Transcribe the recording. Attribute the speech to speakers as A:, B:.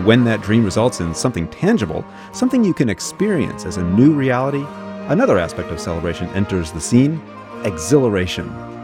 A: when that dream results in something tangible, something you can experience as a new reality, another aspect of celebration enters the scene: exhilaration.